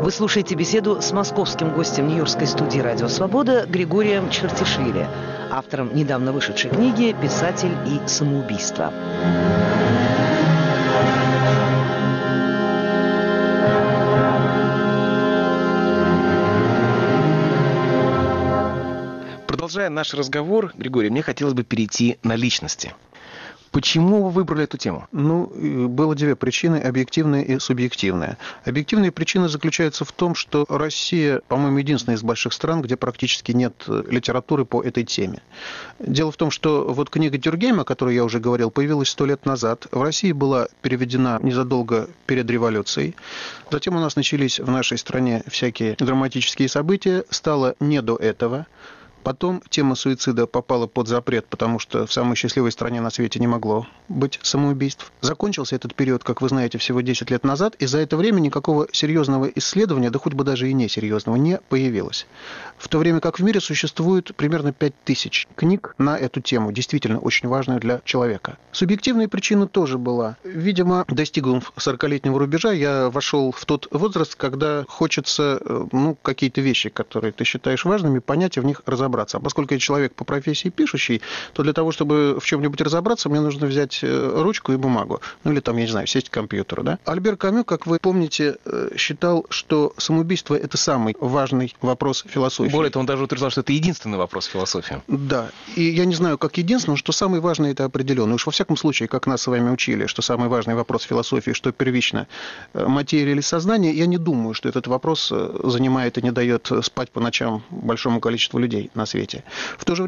Вы слушаете беседу с московским гостем Нью-Йоркской студии «Радио Свобода» Григорием Чертишвили, автором недавно вышедшей книги «Писатель и самоубийство». Продолжая наш разговор, Григорий, мне хотелось бы перейти на личности. Почему вы выбрали эту тему? Было две причины, объективная и субъективная. Объективная причина заключается в том, что Россия, по-моему, единственная из больших стран, где практически нет литературы по этой теме. Дело в том, что вот книга Тюргейма, о которой я уже говорил, появилась 100 лет назад. В России была переведена незадолго перед революцией. Затем у нас начались в нашей стране всякие драматические события. Стало не до этого. Потом тема суицида попала под запрет, потому что в самой счастливой стране на свете не могло быть самоубийств. Закончился этот период, как вы знаете, всего 10 лет назад, и за это время никакого серьезного исследования, да хоть бы даже и несерьезного, не появилось. В то время как в мире существует примерно 5000 книг на эту тему, действительно очень важную для человека. Субъективная причина тоже была. Видимо, достигнув 40-летнего рубежа, я вошел в тот возраст, когда хочется какие-то вещи, которые ты считаешь важными, понять и в них разобраться. А поскольку я человек по профессии пишущий, то для того, чтобы в чем-нибудь разобраться, мне нужно взять ручку и бумагу. Или там, я не знаю, сесть к компьютеру. Да? Альбер Камю, как вы помните, считал, что самоубийство – это самый важный вопрос философии. Более того, он даже утверждал, что это единственный вопрос философии. Да. И я не знаю, как единственное, что самый важный – это определенно. Уж во всяком случае, как нас с вами учили, что самый важный вопрос философии, что первично – материя или сознание, я не думаю, что этот вопрос занимает и не дает спать по ночам большому количеству людей на свете. В то же время